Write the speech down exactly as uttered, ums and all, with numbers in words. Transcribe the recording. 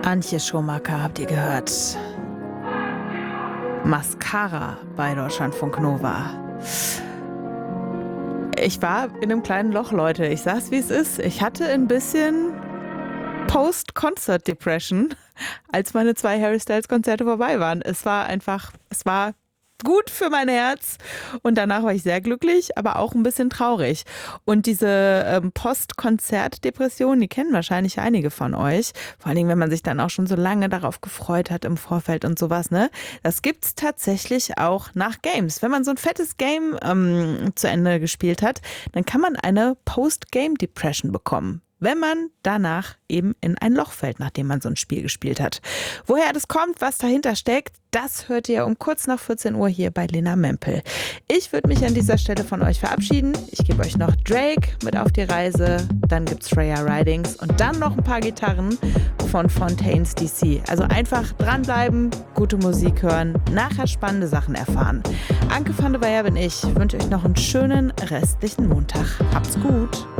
Antje Schumacher habt ihr gehört. Mascara bei Deutschlandfunk Nova. Ich war in einem kleinen Loch, Leute. Ich sag's, wie es ist. Ich hatte ein bisschen Post-Concert-Depression, als meine zwei Harry Styles-Konzerte vorbei waren. Es war einfach, es war gut für mein Herz und danach war ich sehr glücklich, aber auch ein bisschen traurig. Und diese ähm, Post-Konzert-Depression, die kennen wahrscheinlich einige von euch. Vor allen Dingen, wenn man sich dann auch schon so lange darauf gefreut hat im Vorfeld und sowas, ne? Das gibt's tatsächlich auch nach Games. Wenn man so ein fettes Game ähm, zu Ende gespielt hat, dann kann man eine Post-Game-Depression bekommen, wenn man danach eben in ein Loch fällt, nachdem man so ein Spiel gespielt hat. Woher das kommt, was dahinter steckt, das hört ihr um kurz nach vierzehn Uhr hier bei Lena Mempel. Ich würde mich an dieser Stelle von euch verabschieden. Ich gebe euch noch Drake mit auf die Reise, dann gibt's Freya Ridings und dann noch ein paar Gitarren von Fontaines D C. Also einfach dranbleiben, gute Musik hören, nachher spannende Sachen erfahren. Anke van der Weyer bin ich. Ich wünsche euch noch einen schönen restlichen Montag. Habt's gut.